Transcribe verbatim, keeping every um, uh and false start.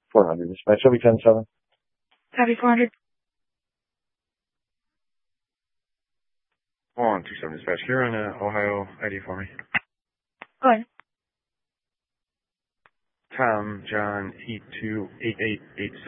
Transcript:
four hundred. Dispatch, Shelby ten seven. Copy four hundred. one two seven dispatch. You're on uh, Ohio I D for me. Go ahead. Tom John eight two eight eight eight seven.